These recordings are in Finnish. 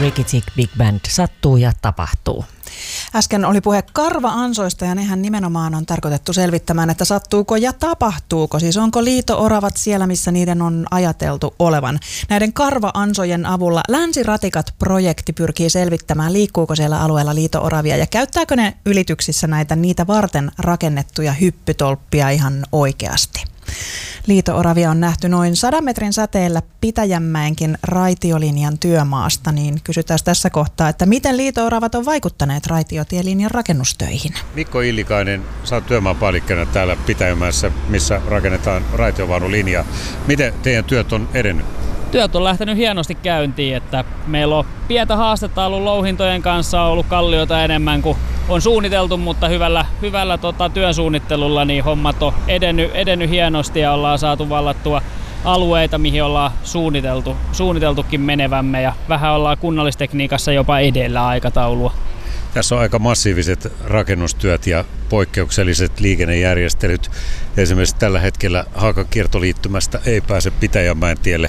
Ricky Tick Big Band. Sattuu ja tapahtuu. Äsken oli puhe karva-ansoista ja nehän nimenomaan on tarkoitettu selvittämään, että sattuuko ja tapahtuuko. Siis onko liito-oravat siellä, missä niiden on ajateltu olevan. Näiden karva-ansojen avulla Länsiratikat-projekti pyrkii selvittämään, liikkuuko siellä alueella liito-oravia ja käyttääkö ne ylityksissä näitä niitä varten rakennettuja hyppytolppia ihan oikeasti. Liito-oravia on nähty noin 100 metrin säteellä Pitäjänmäenkin raitiolinjan työmaasta, niin kysytään tässä kohtaa, että miten liito-oravat on vaikuttaneet raitiotielinjan rakennustöihin. Mikko Illikainen, sä oot työmaapäällikkönä täällä Pitäjänmäessä, missä rakennetaan raitiovaunulinjaa. Miten teidän työt on edennyt? Työt on lähtenyt hienosti käyntiin, että meillä on pientä haastetta ollut louhintojen kanssa, on ollut kallioita enemmän kuin on suunniteltu, mutta hyvällä työsuunnittelulla niin hommat on edennyt hienosti ja ollaan saatu vallattua alueita, mihin ollaan suunniteltukin menevämme ja vähän ollaan kunnallistekniikassa jopa edellä aikataulua. Tässä on aika massiiviset rakennustyöt ja poikkeukselliset liikennejärjestelyt. Esimerkiksi tällä hetkellä Haakan kiertoliittymästä ei pääse Pitäjänmäen tielle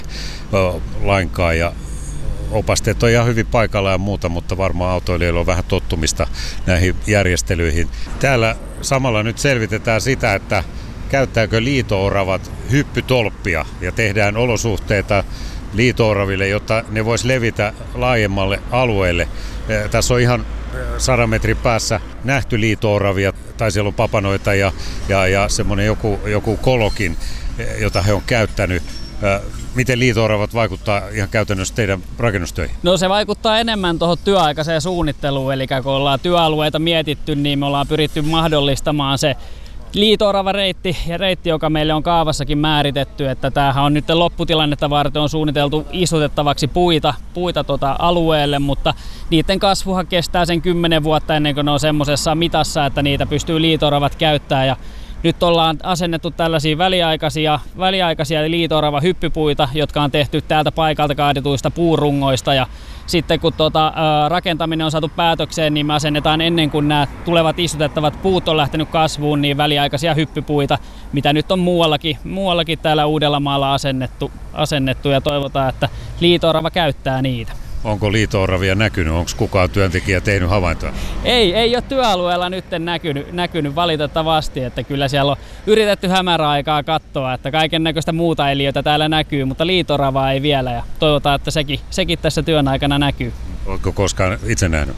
lainkaan ja opasteet on ihan hyvin paikalla ja muuta, mutta varmaan autoilijoilla on vähän tottumista näihin järjestelyihin. Täällä samalla nyt selvitetään sitä, että käyttääkö liito-oravat hyppytolppia ja tehdään olosuhteita liito-oraville, jotta ne vois levitä laajemmalle alueelle. Tässä on ihan 100 metrin päässä nähty liito-oravia, tai siellä on papanoita ja semmoinen joku kolokin, jota he on käyttänyt. Miten liito-oravat vaikuttaa ihan käytännössä teidän rakennustöihin? No se vaikuttaa enemmän tuohon työaikaiseen suunnitteluun, eli kun ollaan työalueita mietitty, niin me ollaan pyritty mahdollistamaan se liito-orava reitti ja reitti, joka meille on kaavassakin määritetty, että tämähän on nyt lopputilannetta varten on suunniteltu istutettavaksi puita alueelle, mutta niiden kasvuhan kestää sen 10 vuotta ennen kuin ne on semmoisessa mitassa, että niitä pystyy liito-oravat käyttämään. Ja nyt ollaan asennettu tällaisia väliaikaisia liito-orava hyppypuita, jotka on tehty täältä paikalta kaadetuista puurungoista. Ja sitten kun rakentaminen on saatu päätökseen, niin me asennetaan ennen kuin nämä tulevat istutettavat puut on lähtenyt kasvuun, niin väliaikaisia hyppypuita, mitä nyt on muuallakin täällä Uudellamaalla asennettu ja toivotaan, että liito-orava käyttää niitä. Onko liito-oravia näkynyt? Onko kukaan työntekijä tehnyt havaintoa? Ei ole työalueella nyt näkynyt valitettavasti, että kyllä siellä on yritetty hämäräaikaa katsoa, että kaiken näköistä muuta eliötä täällä näkyy, mutta liito-oravaa ei vielä ja toivotaan, että sekin tässä työn aikana näkyy. Oletko koskaan itse nähnyt?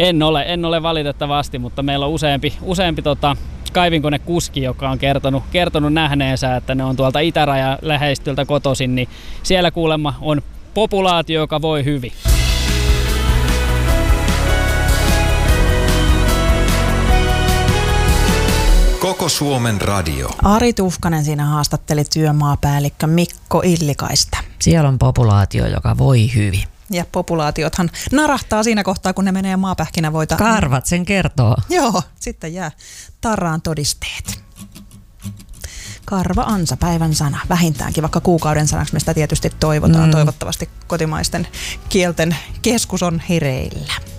En ole valitettavasti, mutta meillä on useampi kaivinkonekuski, joka on kertonut nähneensä, että ne on tuolta itärajan läheistöltä kotoisin, niin siellä kuulemma on populaatio, joka voi hyvin. Koko Suomen radio. Ari Tuhkanen siinä haastatteli työmaapäällikkö Mikko Illikaista. Siellä on populaatio, joka voi hyvin. Ja populaatiothan narahtaa siinä kohtaa, kun ne menee maapähkinävoita. Karvat sen kertoo. Joo, sitten jää tarraan todisteet. Karva-ansa, päivän sana, vähintäänkin, vaikka kuukauden sanaksi me sitä tietysti toivotaan. Toivottavasti kotimaisten kielten keskus on hereillä.